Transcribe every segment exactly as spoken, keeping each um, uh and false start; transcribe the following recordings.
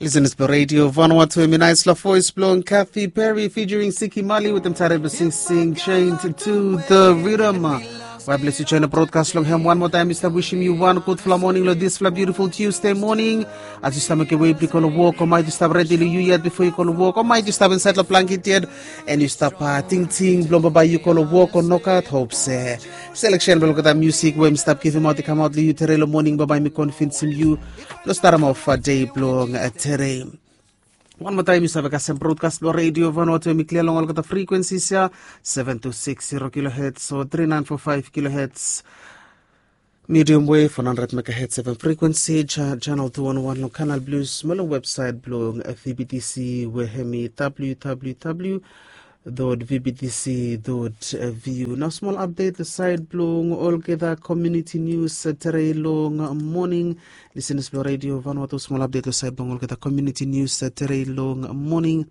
Listen to Radio Vanuatu, Nice La Voice blowing Kathy Perry featuring Siki Mali with them tired of Sing Sing chained to the rhythm. Why bless you join the broadcast long him one more time. Mister Wishing you one good fla morning lo this fla beautiful Tuesday morning. As you start making way, you call a walk, or might you start ready you yet before you call a walk, or might you start inside the blanket yet and you start uh, ting ting blumber by you call a walk or knock out hopes. Uh, selection look at that music when stop giving out the come out you terrell morning by me convincing you. Lo start them off a day blowing a terrain. One more time, you have a custom broadcast on radio Vanuatu. We clear along all the frequencies here, seven two six zero kilohertz or three nine four five kilohertz. Medium wave, one hundred megahertz, seven frequency, channel two one one, no Canal Blues, smaller website, blog, V B T C, wehemi, www dot v b t c dot v u. Now, small update, the side blog, all together community news, uh, very long morning. Listen to Radio Vanuatu, small update, the side blog, all together community news, uh, very long morning.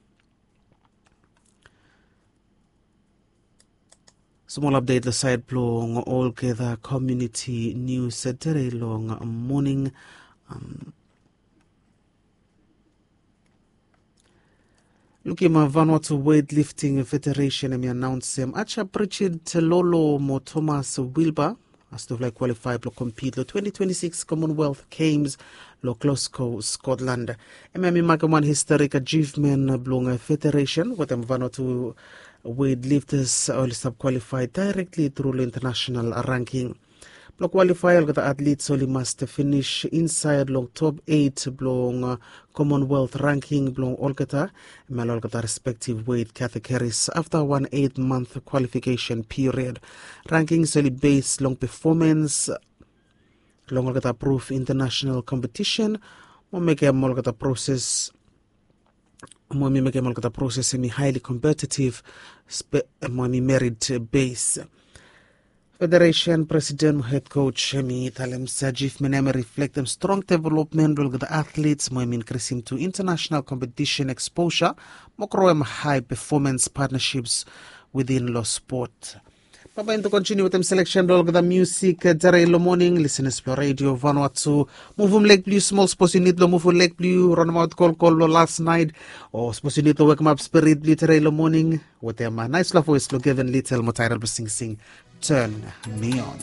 Small update, the side blog, all together community news, uh, very long morning. Um, Looking at Vanuatu Weightlifting Federation, and we announced him. Acha Pritchard Lolo Mo Thomas Wilbur, as to like qualify to compete the twenty twenty-six Commonwealth Games, lo Glasgow, Scotland. And we make one historic achievement blong federation, with them Vanuatu weightlifters all sub qualified directly through the international ranking. Block qualifier, the athletes only must finish inside long top eight blong uh, Commonwealth ranking blong Olgata, Mel Olgata respective weight categories after one eight month qualification period. Rankings only based long performance, long Olgata proof international competition, or make a Olgata process. Mwami make a Olgata process semi highly competitive, mwami merit base. Federation President Head Coach Shemi Talem Sajif Meneme reflect them strong development with the athletes mo increasing to international competition exposure mokroem high performance partnerships within law sport. Papa to continue with them selection dog the music Jare lo morning listen to Radio Vanuatu move um Lake Blue small supposed you need to move Lake Blue run out call call last night or supposed you need to wake up spirit blue Jare lo morning with them a nice love voice lo given little more title sing sing turn me on.